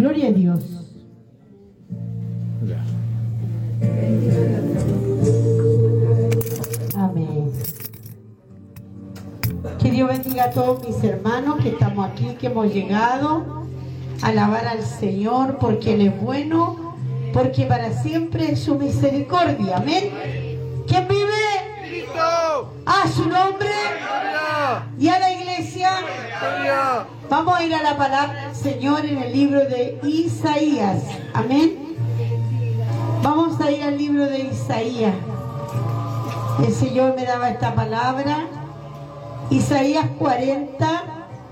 Gloria a Dios. Amén. Que Dios bendiga a todos mis hermanos que estamos aquí, que hemos llegado a alabar al Señor porque Él es bueno, porque para siempre es su misericordia. Amén. ¿Quién vive? Cristo. A su nombre. Gloria. Y a la iglesia. Gloria. Vamos a ir a la palabra del Señor en el libro de Isaías. Amén. Vamos a ir al libro de Isaías. El Señor me daba esta palabra. Isaías 40,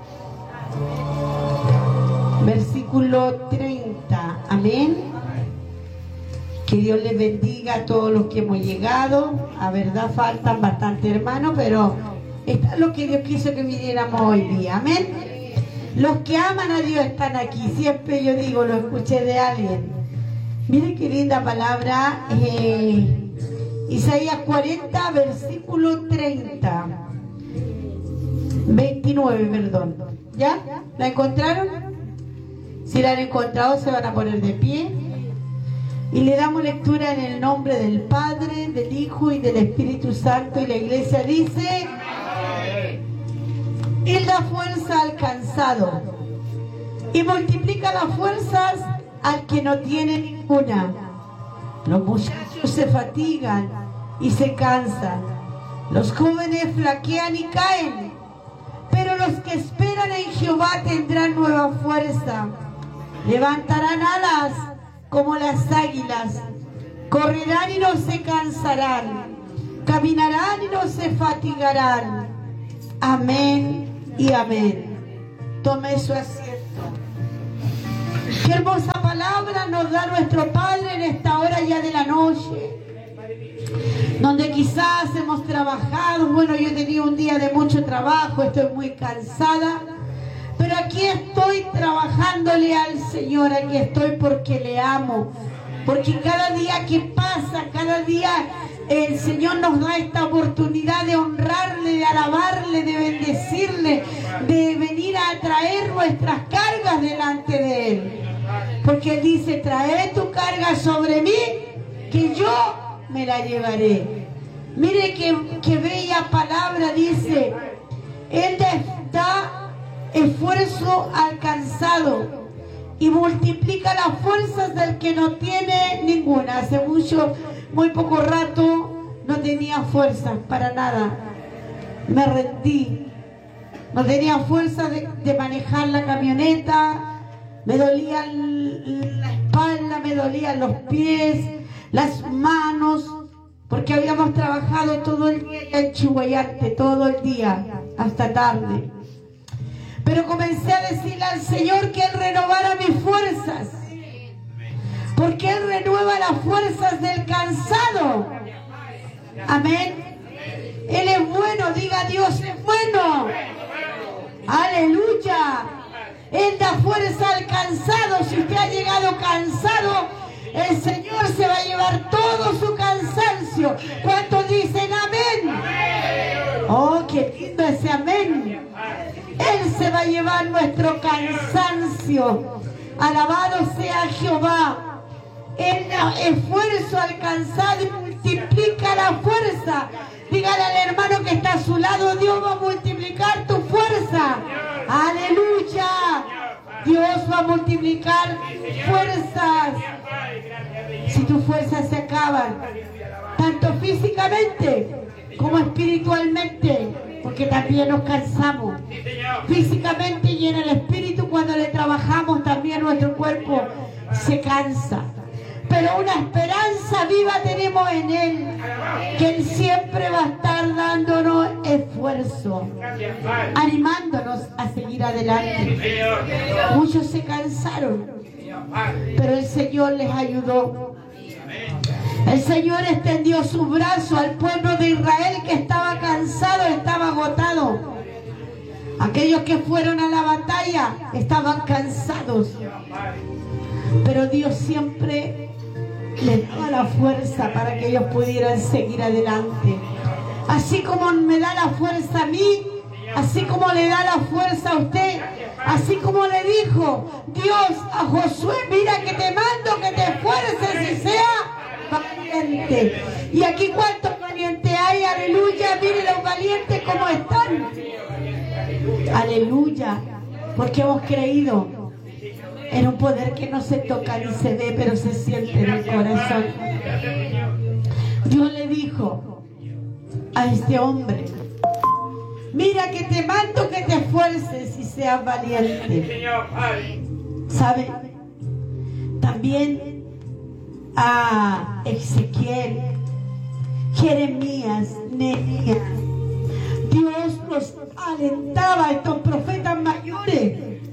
versículo 30. Amén. Que Dios les bendiga a todos los que hemos llegado. A verdad faltan bastantes hermanos, pero está lo que Dios quiso que viniéramos hoy día. Amén. Los que aman a Dios están aquí. Siempre yo digo, lo escuché de alguien. Miren qué linda palabra. Isaías 40, versículo 30. 29, perdón. ¿Ya? ¿La encontraron? Si la han encontrado, se van a poner de pie. Y le damos lectura en el nombre del Padre, del Hijo y del Espíritu Santo. Y la iglesia dice: Él da fuerza al cansado y multiplica las fuerzas al que no tiene ninguna. Los muchachos se fatigan y se cansan. Los jóvenes flaquean y caen. Pero los que esperan en Jehová tendrán nueva fuerza. Levantarán alas como las águilas. Correrán y no se cansarán. Caminarán y no se fatigarán. Amén y amén. Tome su asiento. Qué hermosa palabra nos da nuestro Padre en esta hora ya de la noche, donde quizás hemos trabajado. Bueno, yo he tenido un día de mucho trabajo, estoy muy cansada, pero aquí estoy trabajándole al Señor. Aquí estoy porque le amo, porque cada día que pasa, cada día el Señor nos da esta oportunidad de honrarle, de alabarle, de bendecirle, de venir a traer nuestras cargas delante de Él. Porque Él dice: trae tu carga sobre mí, que yo me la llevaré. Mire qué bella palabra dice: Él da esfuerzo al cansado y multiplica las fuerzas del que no tiene ninguna. Hace muy poco rato no tenía fuerzas para nada. Me rendí. No tenía fuerza de manejar la camioneta. Me dolía la espalda, me dolían los pies, las manos, porque habíamos trabajado todo el día en Chihuayante, todo el día, hasta tarde. Pero comencé a decirle al Señor que Él renovara mis fuerzas, porque Él renueva las fuerzas del cansado. Amén. Él es bueno, diga: Dios es bueno. Aleluya. Él da fuerza al cansado. Si usted ha llegado cansado, el Señor se va a llevar todo su cansancio. ¿Cuántos dicen amén? Oh, qué lindo ese amén. Él se va a llevar nuestro cansancio. Alabado sea Jehová. Él da esfuerzo al cansado y multiplica la fuerza. Dígale al hermano que está a su lado: Dios va a multiplicar tu fuerza. Aleluya. Dios va a multiplicar fuerzas. Si tus fuerzas se acaban, tanto físicamente como espiritualmente, porque también nos cansamos físicamente, y en el espíritu, cuando le trabajamos, también nuestro cuerpo se cansa. Pero una esperanza viva tenemos en Él, que Él siempre va a estar dándonos esfuerzo, animándonos a seguir adelante. Muchos se cansaron, pero el Señor les ayudó. El Señor extendió su brazo al pueblo de Israel, que estaba cansado, estaba agotado. Aquellos que fueron a la batalla estaban cansados, pero Dios siempre les daba la fuerza para que ellos pudieran seguir adelante. Así como me da la fuerza a mí, así como le da la fuerza a usted, así como le dijo Dios a Josué: mira que te mando que te esfuerces y sea valiente. Y aquí cuántos valientes hay, aleluya. Miren los valientes cómo están. Aleluya, porque hemos creído en un poder que no se toca ni se ve, pero se siente en el corazón. Dios le dijo a este hombre: mira que te mando que te esfuerces y seas valiente. ¿Sabe? También a Ezequiel, Jeremías, Nehemías, Dios los alentaba a estos profetas mayores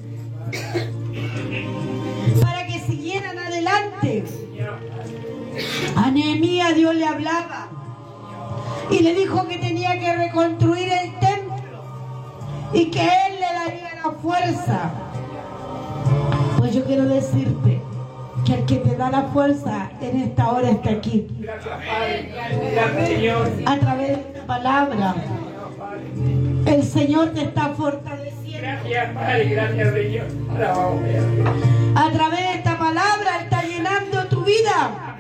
para que siguieran adelante. A Nehemías Dios le hablaba y le dijo que tenía que reconstruir el templo y que Él le daría la fuerza. Pues yo quiero decirte que el que te da la fuerza en esta hora está aquí. A través de la palabra, el Señor te está fortaleciendo. Gracias, Padre, gracias, Señor. A través de esta palabra está llenando tu vida.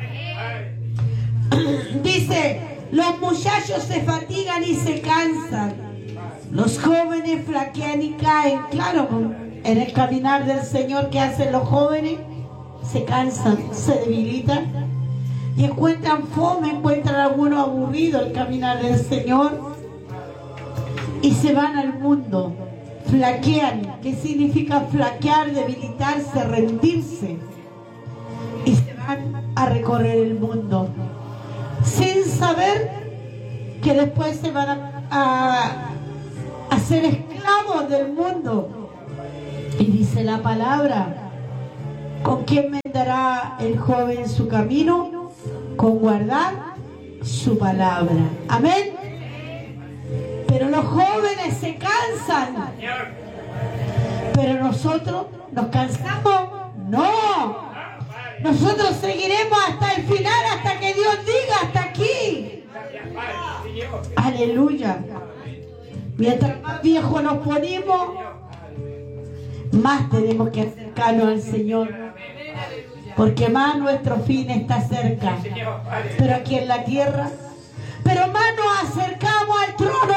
Dice: los muchachos se fatigan y se cansan, los jóvenes flaquean y caen. Claro, en el caminar del Señor, ¿qué hacen los jóvenes? Se cansan, se debilitan y encuentran fome, encuentran algunos aburridos el caminar del Señor y se van al mundo. Flaquean. ¿Qué significa flaquear? Debilitarse, rendirse, y se van a recorrer el mundo sin saber que después se van a ser esclavos del mundo. Y dice la palabra: ¿con quién vendará el joven su camino? Con guardar su palabra. Amén. Pero los jóvenes se cansan. Pero nosotros nos cansamos. No. Nosotros seguiremos hasta el final, hasta que Dios diga: hasta aquí. Aleluya. Mientras más viejos nos ponemos, más tenemos que acercarnos al Señor, porque más nuestro fin está cerca. Pero aquí en la tierra, pero más nos acercamos al trono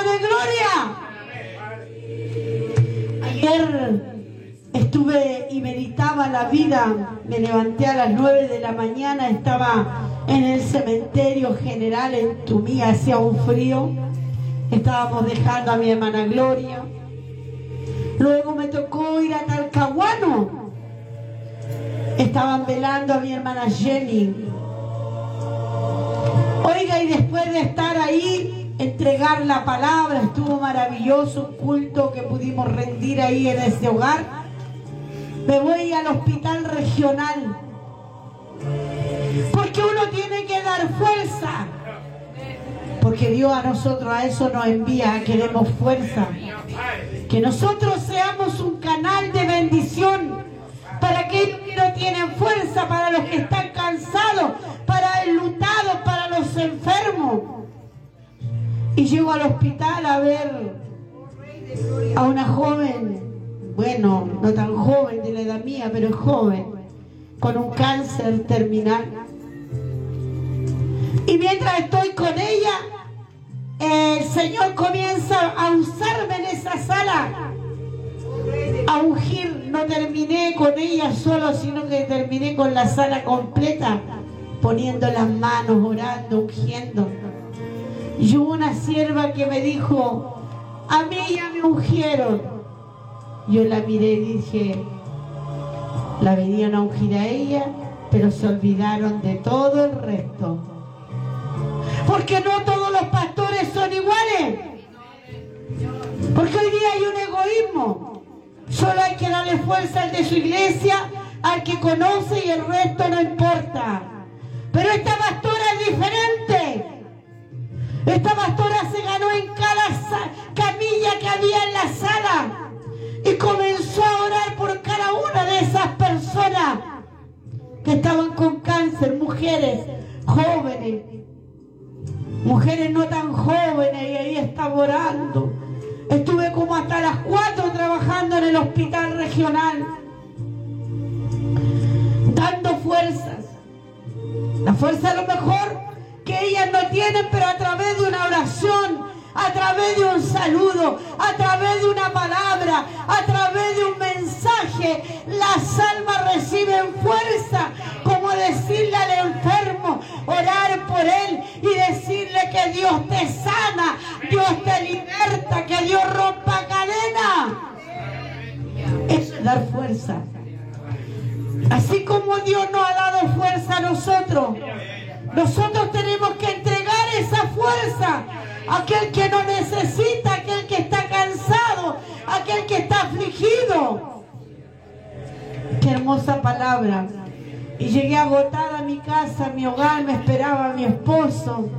de gloria. Ayer estuve y meditaba la vida. Me levanté a las 9 de la mañana, estaba en el cementerio general en Tumí, hacía un frío. Estábamos dejando a mi hermana Gloria. Luego me tocó ir a Talcahuano. Estaban velando a mi hermana Jenny. Oiga, y después de estar ahí, entregar la palabra, estuvo maravilloso, un culto que pudimos rendir ahí en ese hogar. Me voy al hospital regional, porque uno tiene que dar fuerza, porque Dios a nosotros a eso nos envía. Queremos fuerza, que nosotros seamos un canal de bendición para aquellos que no tienen fuerza, para los que están cansados, para enlutados, para los enfermos. Y llego al hospital a ver a una joven, bueno, no tan joven de la edad mía, pero joven, con un cáncer terminal. Y mientras estoy con ella, el Señor comienza a usarme en esa sala, a ungir. No terminé con ella solo, sino que terminé con la sala completa, poniendo las manos, orando, ungiendo. Y hubo una sierva que me dijo: a mí ya me ungieron. Yo la miré y dije: la venían a ungir a ella, pero se olvidaron de todo el resto. Porque no todos los pastores son iguales. Porque hoy día hay un egoísmo. Solo hay que darle fuerza al de su iglesia, al que conoce, y el resto no importa. Pero esta pastora es diferente. Esta pastora se ganó en cada camilla que había en la sala y comenzó a orar por cada una de esas personas que estaban con cáncer, mujeres jóvenes, mujeres no tan jóvenes, y ahí estaba orando. Estuve como hasta las 4 trabajando en el hospital regional. buscando fuerzas. La fuerza a lo mejor que ellas no tienen, pero a través de una oración, a través de un saludo, a través de una palabra, a través de un mensaje, las almas reciben fuerza, como decirle al enfermo, orar por él y decirle que Dios te sana, Dios te liberta, que Dios rompa cadena. Eso es dar fuerza. Así como Dios nos ha dado fuerza a nosotros, nosotros tenemos que entregar esa fuerza a aquel que no necesita, aquel que está cansado, aquel que está afligido. Qué hermosa palabra. Y llegué agotada a mi casa, a mi hogar, me esperaba mi esposo.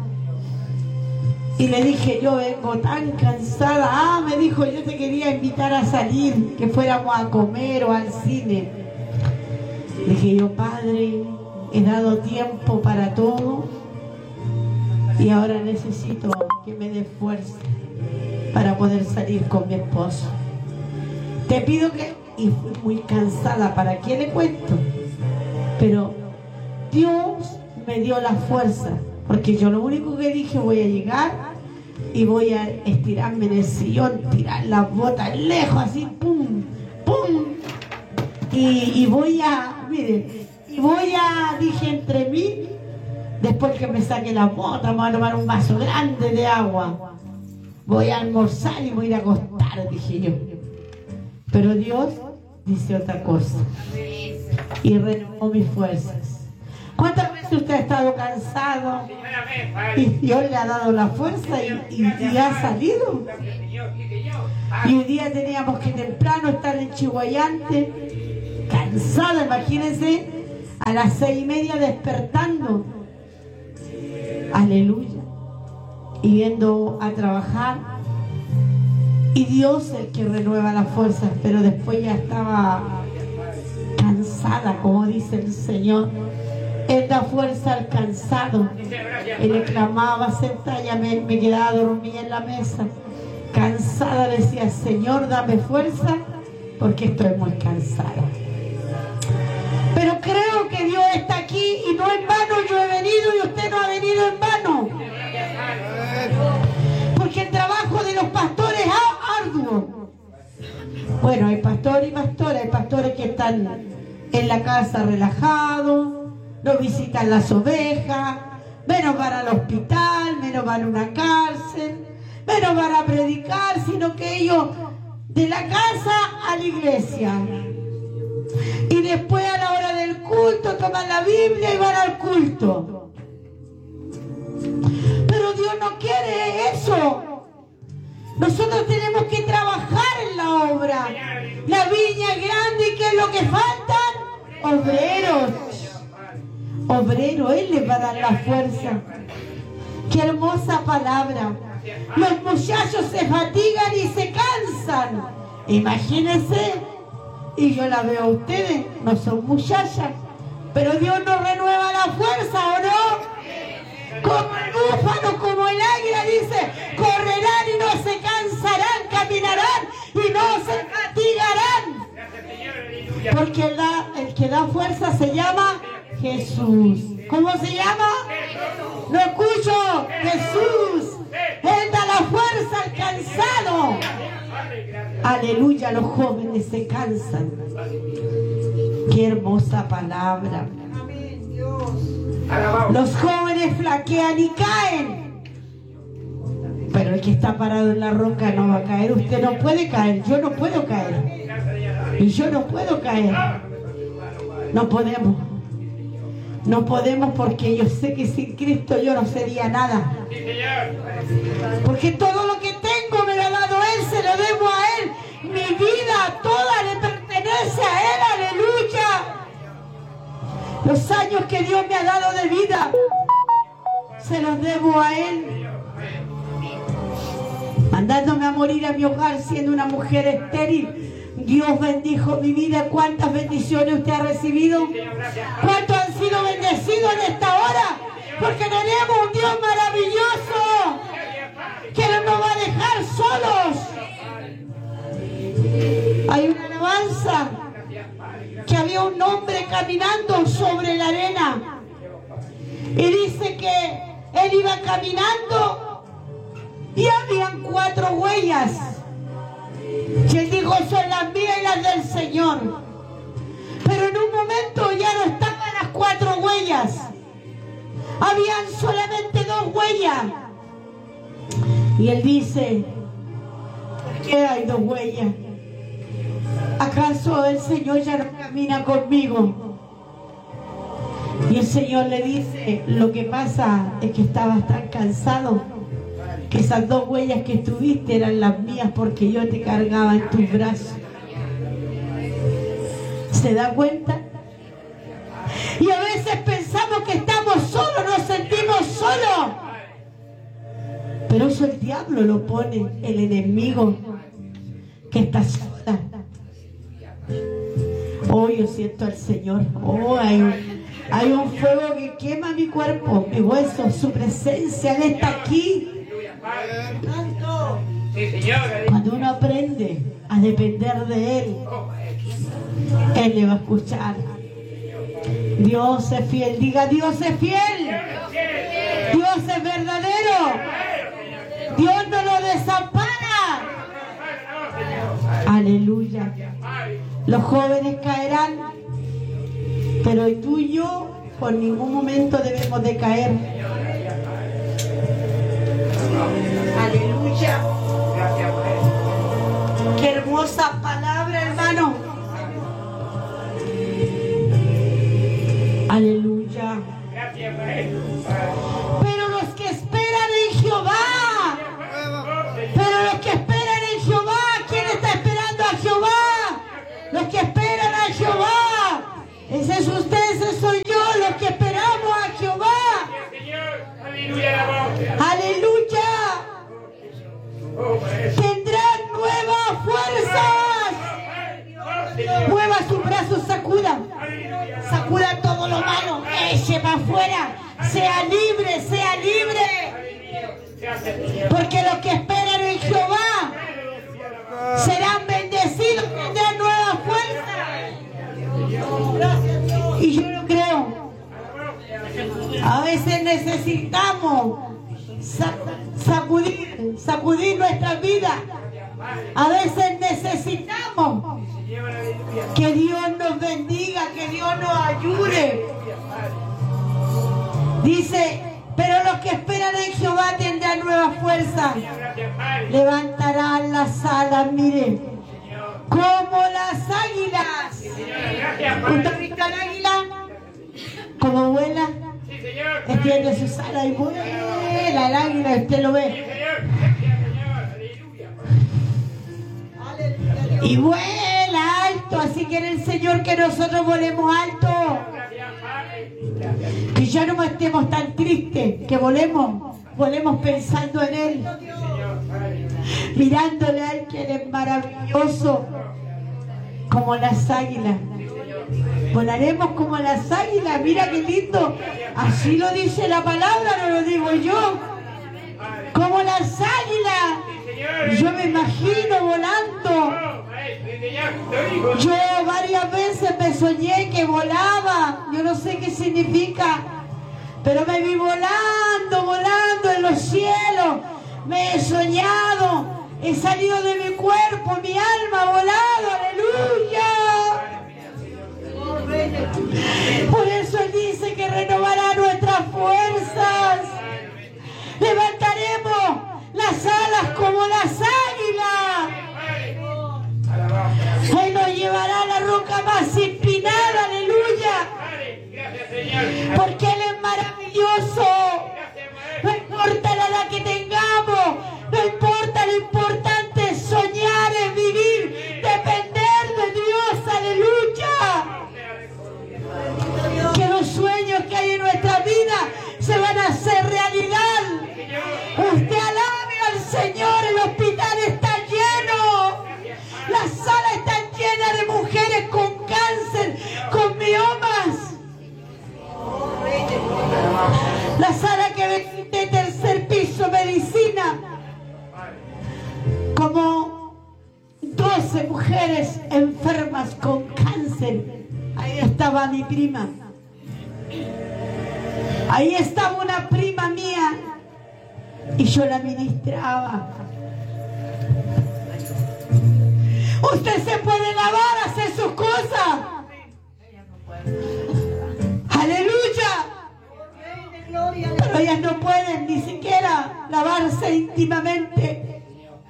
Y le dije, yo vengo tan cansada. Ah, me dijo, yo te quería invitar a salir, que fuéramos a comer o al cine. Le dije yo, Padre, he dado tiempo para todo y ahora necesito que me des fuerza para poder salir con mi esposo. Te pido que... Y fui muy cansada, ¿para qué le cuento? Pero Dios me dio la fuerza, porque yo lo único que dije, voy a llegar y voy a estirarme en el sillón, tirar las botas lejos, así, pum, pum. Y voy a, miren, dije entre mí, después que me saque las botas, voy a tomar un vaso grande de agua. Voy a almorzar y voy a ir a acostar, dije yo. Pero Dios dice otra cosa. Y renovó mis fuerzas. ¿Cuántas veces usted ha estado cansado y Dios le ha dado la fuerza y ha salido? Y un día teníamos que temprano estar en Chihuayante, cansada, imagínense, a las 6:30 despertando. Aleluya. Y yendo a trabajar. Y Dios es el que renueva las fuerzas, pero después ya estaba cansada, como dice el Señor. Él da fuerza al cansado. Él le clamaba, sentada, ya me quedaba dormida en la mesa. Cansada decía, Señor, dame fuerza, porque estoy muy cansada. Pero creo que Dios está aquí y no en vano yo he venido y usted no ha venido en vano. Porque el trabajo de los pastores es arduo. Bueno, hay pastores y pastores. Hay pastores que están en la casa relajados, no visitan las ovejas, menos van al hospital, menos van a una cárcel, menos van a predicar, sino que ellos de la casa a la iglesia. Y después a la hora del culto toman la Biblia y van al culto. Pero Dios no quiere eso. Nosotros tenemos que trabajar en la obra. La viña es grande y ¿qué es lo que faltan? Obreros. Obreros, Él les va a dar la fuerza. Qué hermosa palabra. Los muchachos se fatigan y se cansan. Imagínense. Y yo la veo a ustedes, no son muchachas, pero Dios nos renueva la fuerza, ¿o no? Como el búfalo, como el águila, dice, correrán y no se cansarán, caminarán y no se fatigarán. Porque el que da fuerza se llama Jesús. ¿Cómo se llama? Lo escucho, Jesús. Él da la fuerza al cansado. Aleluya, los jóvenes se cansan. Qué hermosa palabra. Los jóvenes flaquean y caen. Pero el que está parado en la roca no va a caer. Usted no puede caer, yo no puedo caer. Y yo no puedo caer. No podemos. No podemos porque yo sé que sin Cristo yo no sería nada. Porque todo lo que tengo me lo ha dado Él, se lo debo a Él. Mi vida toda le pertenece a Él, aleluya. Los años que Dios me ha dado de vida, se los debo a Él. Mandándome a morir a mi hogar siendo una mujer estéril. Dios bendijo mi vida. ¿Cuántas bendiciones usted ha recibido? ¿Cuántos han sido bendecidos en esta hora? Porque tenemos un Dios maravilloso que no nos va a dejar solos. Hay una alabanza que había un hombre caminando sobre la arena. Y dice que él iba caminando y habían 4 huellas. Y él dijo, son las mías y las del Señor. Pero en un momento ya no estaban las 4 huellas. Habían solamente 2 huellas. Y él dice, ¿por qué hay 2 huellas? ¿Acaso el Señor ya no camina conmigo? Y el Señor le dice, lo que pasa es que estabas tan cansado que esas 2 huellas que tuviste eran las mías porque yo te cargaba en tus brazos. ¿Se da cuenta? Y a veces pensamos que estamos solos, nos sentimos solos. Pero eso el diablo lo pone, el enemigo que está sola. Oh, yo siento al Señor. Oh, hay un fuego que quema mi cuerpo, mi hueso, su presencia, Él está aquí. Cuando uno aprende a depender de Él, Él le va a escuchar. Dios es fiel, diga Dios es fiel. Dios es verdadero. Dios no lo desampara. Aleluya. Los jóvenes caerán, pero tú y yo por ningún momento debemos de caer. Aleluya. Qué hermosa palabra, hermano. Aleluya. Pero los que esperan en Jehová, pero los que esperan en Jehová, ¿quién está esperando a Jehová? Los que esperan a Jehová. Ese es usted, ese soy yo, los que esperamos a Jehová. Aleluya. Tendrán nuevas fuerzas. Mueva sus brazos, sacuda. Sacuda todo lo malo. Eche para afuera. Sea libre, sea libre. Porque los que esperan en Jehová serán bendecidos, tendrán nuevas fuerzas. Y yo lo creo. A veces necesitamos sacudir nuestras vidas. A veces necesitamos que Dios nos bendiga, que Dios nos ayude. Dice, pero los que esperan en Jehová tendrán nueva fuerza. Levantarán las alas, mire, como las águilas. ¿Usted ha visto al águila? Como vuela. Extiende sus alas y vuela el águila, usted lo ve. Y vuela alto, así quiere el Señor que nosotros volemos alto. Que ya no estemos tan tristes, que volemos pensando en Él, mirándole a Él, que Él es maravilloso, como las águilas. Volaremos como las águilas, mira qué lindo. Así lo dice la palabra, no lo digo yo. Como las águilas. Yo me imagino volando. Yo varias veces me soñé que volaba. Yo no sé qué significa, pero me vi volando en los cielos. Me he soñado. He salido de mi cuerpo, mi alma ha volado. Aleluya. Por eso Él dice que renovará nuestras fuerzas. Levantaremos las alas como las águilas. Él nos llevará a la roca más empinada. Aleluya. Porque Él es maravilloso. No importa la edad que tengamos, no importa, lo importante es soñar, es vivir, depender de Dios. Aleluya. Que los sueños que hay en nuestra vida se van a hacer realidad. Usted alabe al Señor, el hospital está lleno, las salas están llenas de mujeres con cáncer, con miomas. La mujer. Ahí estaba mi prima. Ahí estaba una prima mía y yo la ministraba. Usted se puede lavar, hacer sus cosas. Aleluya. Pero ellas no pueden ni siquiera lavarse íntimamente.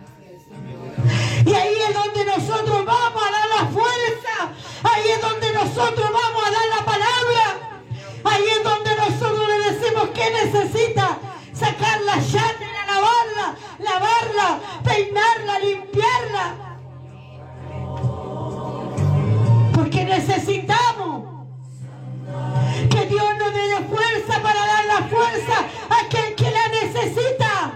Y ahí es donde nosotros vamos a dar la fuerza. Ahí es donde nosotros vamos a dar la palabra. Ahí es donde nosotros le decimos que necesita sacar la llana, lavarla, peinarla, limpiarla. Porque necesitamos que Dios nos dé fuerza para dar la fuerza a aquel que la necesita.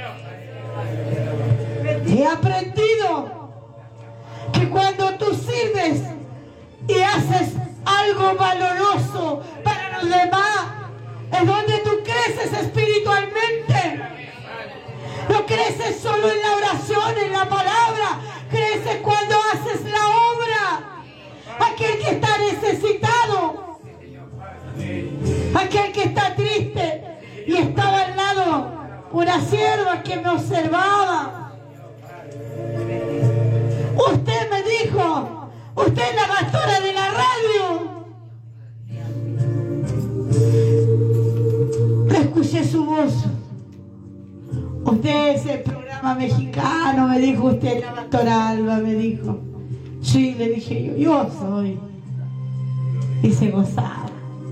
He aprendido que cuando tú sirves y haces algo valoroso para los demás, es donde tú creces espiritualmente. No creces solo en la oración, en la palabra, creces cuando haces la obra. Aquel que está necesitado, aquel que está triste, y estaba al lado una sierva que me observaba. Usted me dijo, usted es la pastora de la radio. Escuché su voz. Usted es el programa mexicano, me dijo usted, la pastora Alba, me dijo. Sí, le dije yo soy. Y se gozaba.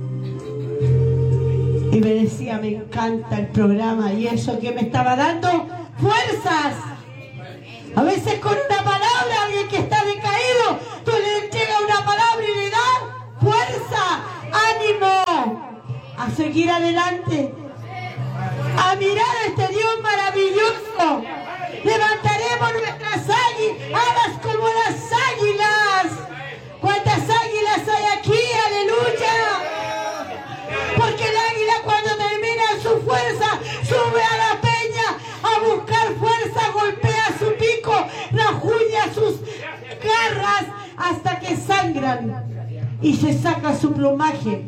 Y me decía, me encanta el programa, y eso que me estaba dando fuerzas. A veces con una palabra, alguien que está decaído, tú le entregas una palabra y le das fuerza, ánimo, a seguir adelante, a mirar a este Dios maravilloso. Levantaremos nuestras alas como las águilas. ¿Cuántas águilas hay aquí? Aleluya. Porque el águila cuando termina su fuerza sube a la peña a buscar fuerza, golpea su pico, rajuña sus garras hasta que sangran y se saca su plumaje.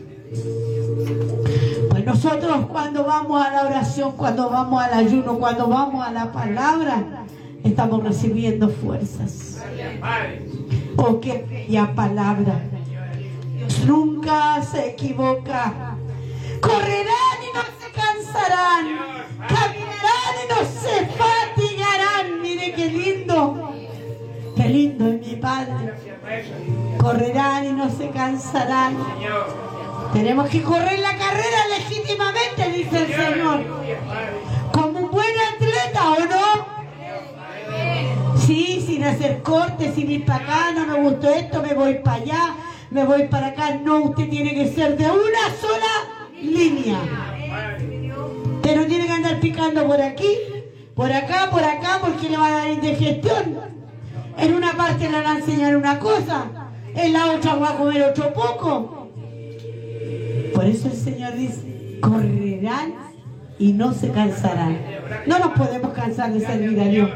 Pues nosotros cuando vamos a la oración, cuando vamos al ayuno, cuando vamos a la palabra, estamos recibiendo fuerzas. Oh, qué bella palabra. Dios nunca se equivoca. Correrán y no se cansarán, caminarán y no se fatigarán. Mire qué lindo es mi Padre. Correrán y no se cansarán. Tenemos que correr la carrera legítimamente, dice el Señor, como un buen atleta, ¿o no? Sí, sin hacer cortes, sin ir para acá, no me gustó esto, me voy para allá, me voy para acá. No, usted tiene que ser de una sola línea. Usted no tiene que andar picando por aquí, por acá, porque le va a dar indigestión. En una parte le van a enseñar una cosa, en la otra va a comer otro poco. Por eso el Señor dice, correrán y no se cansarán. No nos podemos cansar de servir a Dios.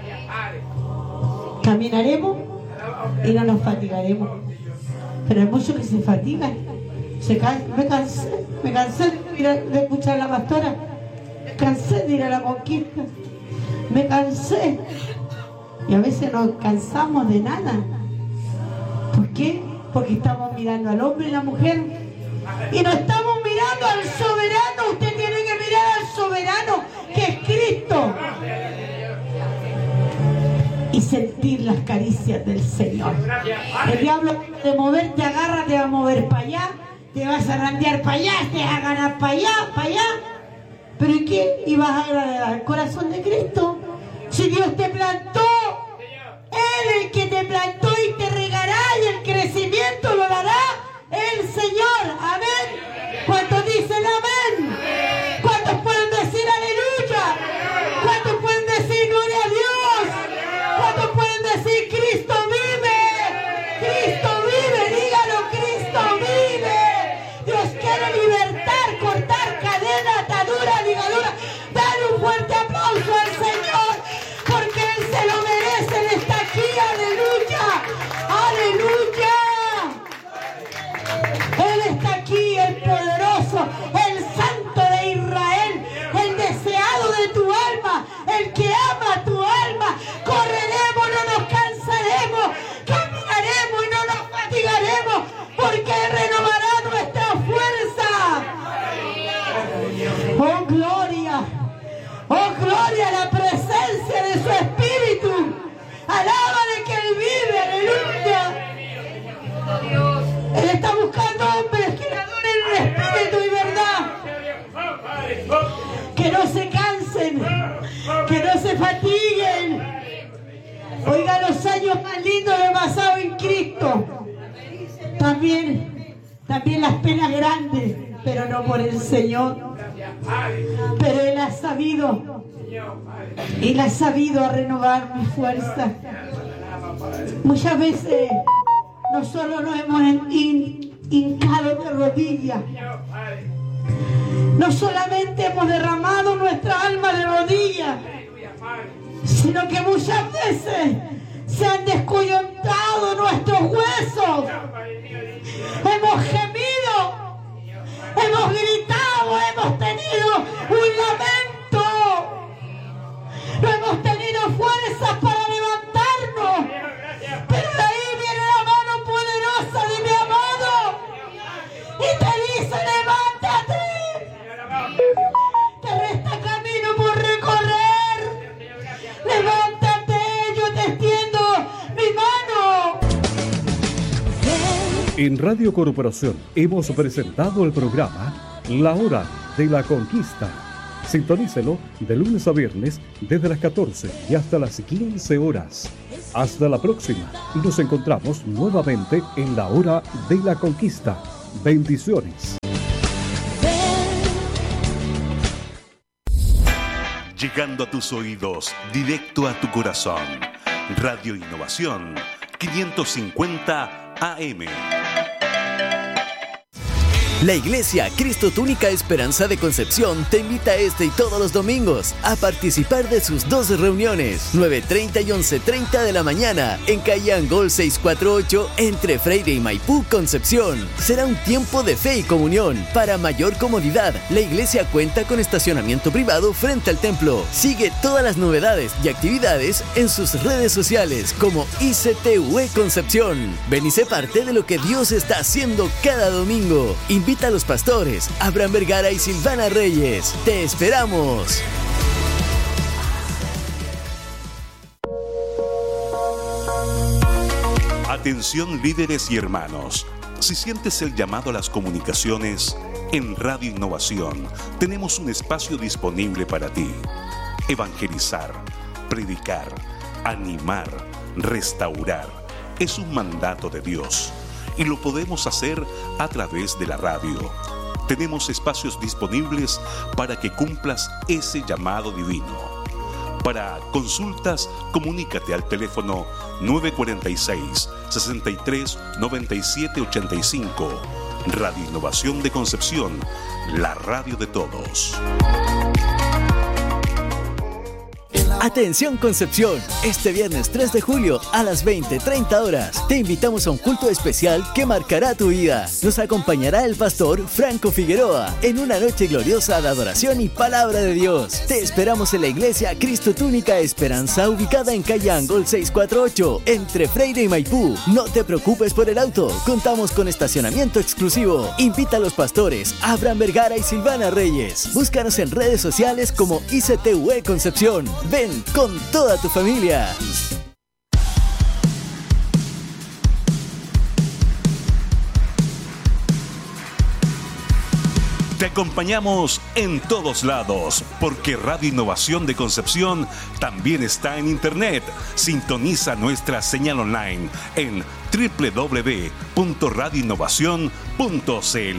Caminaremos y no nos fatigaremos. Pero hay muchos que se fatigan. Me cansé de escuchar a la pastora. Me cansé de ir a la conquista. Me cansé. Y a veces nos cansamos de nada. ¿Por qué? Porque estamos mirando al hombre y la mujer. Y no estamos mirando al soberano. Usted tiene que mirar al soberano, que es Cristo. Y sentir las caricias del Señor. El diablo te mover, te agarra, te va a mover para allá, te vas a randear para allá, te vas a ganar para allá. Pero ¿y qué? Y vas a agradar al corazón de Cristo. Si Dios te plantó, Él el que te plantó y te regará, y el crecimiento lo dará el Señor. Amén. ¿Cuántos dicen amén? ¿Cuántos pueden decir aleluya? ¿Cuántos pueden decir gloria a Dios? ¿Cuántos pueden decir Cristo vive? Cristo vive, dígalo, Cristo vive. Dios quiere libertar, cortar cadena, atadura, ligadura. Dale un fuerte aplauso al Señor, porque Él se lo merece. Él está aquí, aleluya. también las penas grandes, pero no por el Señor. Pero Él ha sabido renovar mi fuerza. Muchas veces nosotros nos hemos hincado de rodillas. No solamente hemos derramado nuestra alma de rodillas, sino que muchas veces se han descoyuntado nuestros huesos. Hemos gemido, hemos gritado, hemos tenido un lamento. No hemos tenido fuerzas para levantarnos. Pero de ahí viene la mano poderosa de mi amado y te dice: levántate. Te resta camino por recorrer. Levántate, yo te extiendo mi mano. En Radio Corporación hemos presentado el programa La Hora de la Conquista. Sintonícelo de lunes a viernes desde las 14 y hasta las 15 horas. Hasta la próxima y nos encontramos nuevamente en La Hora de la Conquista. Bendiciones. Llegando a tus oídos, directo a tu corazón. Radio Innovación 550 AM. La Iglesia Cristo Tu Única Esperanza de Concepción te invita este y todos los domingos a participar de sus 2 reuniones, 9:30 y 11:30 de la mañana, en calle Angol 648, entre Freire y Maipú, Concepción. Será un tiempo de fe y comunión. Para mayor comodidad, la iglesia cuenta con estacionamiento privado frente al templo. Sigue todas las novedades y actividades en sus redes sociales como ICTUE Concepción. Ven y sé parte de lo que Dios está haciendo cada domingo. Invita a los pastores Abraham Vergara y Silvana Reyes. ¡Te esperamos! Atención líderes y hermanos. Si sientes el llamado a las comunicaciones, en Radio Innovación tenemos un espacio disponible para ti. Evangelizar, predicar, animar, restaurar. Es un mandato de Dios. Y lo podemos hacer a través de la radio. Tenemos espacios disponibles para que cumplas ese llamado divino. Para consultas, comunícate al teléfono 946-63-9785. Radio Innovación de Concepción, la radio de todos. Atención Concepción, este viernes 3 de julio a las 20:30 horas te invitamos a un culto especial que marcará tu vida. Nos acompañará el pastor Franco Figueroa en una noche gloriosa de adoración y palabra de Dios. Te esperamos en la iglesia Cristo Tu Única Esperanza, ubicada en calle Angol 648, entre Freire y Maipú. No te preocupes por el auto, contamos con estacionamiento exclusivo. Invita a los pastores Abraham Vergara y Silvana Reyes. Búscanos en redes sociales como ICTUE Concepción. Ven con toda tu familia. Te acompañamos en todos lados, porque Radio Innovación de Concepción también está en Internet. Sintoniza nuestra señal online en www.radioinnovacion.cl.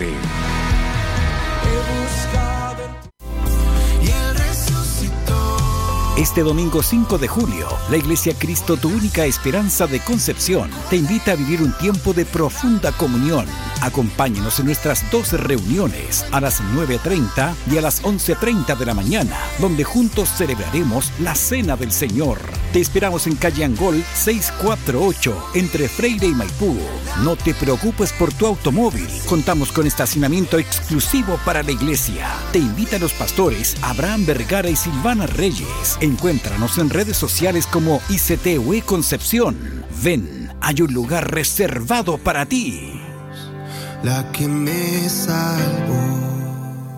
Este domingo 5 de julio, la Iglesia Cristo Tu Única Esperanza de Concepción te invita a vivir un tiempo de profunda comunión. Acompáñenos en nuestras 2 reuniones, a las 9:30 y a las 11:30 de la mañana, donde juntos celebraremos la Cena del Señor. Te esperamos en calle Angol 648, entre Freire y Maipú. No te preocupes por tu automóvil, contamos con estacionamiento exclusivo para la iglesia. Te invitan los pastores Abraham Vergara y Silvana Reyes. Encuéntranos en redes sociales como ICTUE Concepción. Ven, hay un lugar reservado para ti. La que me salvó.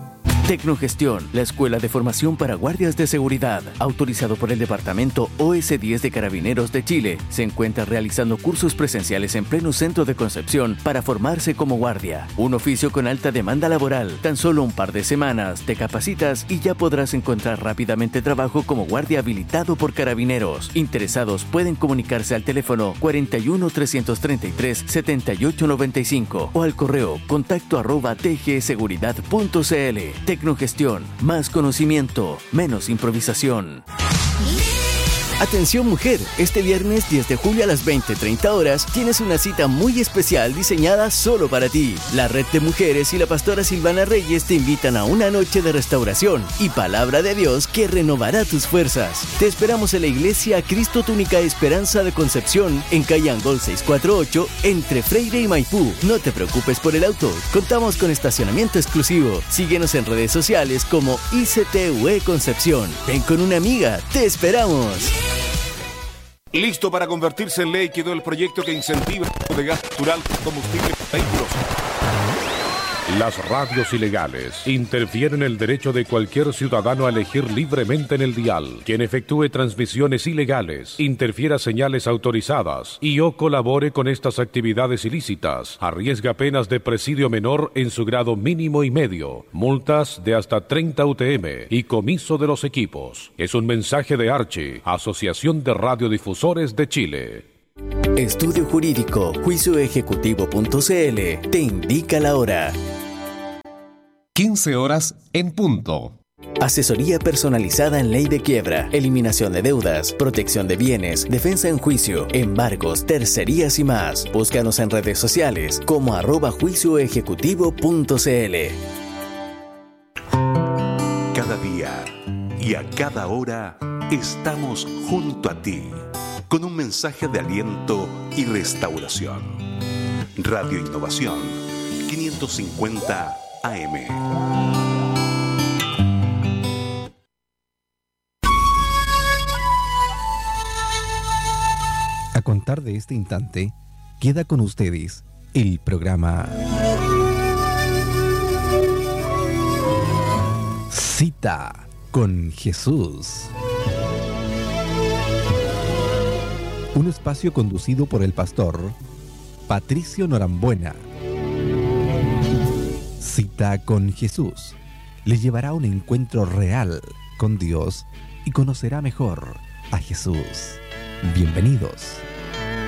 Tecnogestión, la escuela de formación para guardias de seguridad, autorizado por el Departamento OS10 de Carabineros de Chile. Se encuentra realizando cursos presenciales en pleno centro de Concepción para formarse como guardia. Un oficio con alta demanda laboral. Tan solo un par de semanas te capacitas y ya podrás encontrar rápidamente trabajo como guardia habilitado por Carabineros. Interesados pueden comunicarse al teléfono 41 333 7895 o al correo contacto@tgseguridad.cl. Tecnogestión, más conocimiento, menos improvisación. Atención mujer, este viernes 10 de julio a las 20:30 horas tienes una cita muy especial diseñada solo para ti. La Red de Mujeres y la pastora Silvana Reyes te invitan a una noche de restauración y palabra de Dios que renovará tus fuerzas. Te esperamos en la iglesia Cristo Tu Única Esperanza de Concepción en calle Angol 648 entre Freire y Maipú. No te preocupes por el auto, contamos con estacionamiento exclusivo. Síguenos en redes sociales como ICTUE Concepción. Ven con una amiga, te esperamos. Listo para convertirse en ley quedó el proyecto que incentiva el uso de gas natural como combustible para vehículos. Las radios ilegales interfieren el derecho de cualquier ciudadano a elegir libremente en el dial. Quien efectúe transmisiones ilegales, interfiera señales autorizadas y o colabore con estas actividades ilícitas, arriesga penas de presidio menor en su grado mínimo y medio, multas de hasta 30 UTM y comiso de los equipos. Es un mensaje de Archi, Asociación de Radiodifusores de Chile. Estudio Jurídico, juicioejecutivo.cl te indica la hora. 15 horas en punto. Asesoría personalizada en ley de quiebra, eliminación de deudas, protección de bienes, defensa en juicio, embargos, tercerías y más. Búscanos en redes sociales como @juicioejecutivo.cl. Cada día y a cada hora estamos junto a ti, con un mensaje de aliento y restauración. Radio Innovación 550 AM. A contar de este instante, queda con ustedes el programa Cita con Jesús. Un espacio conducido por el pastor Patricio Norambuena. Cita con Jesús le llevará a un encuentro real con Dios y conocerá mejor a Jesús. Bienvenidos.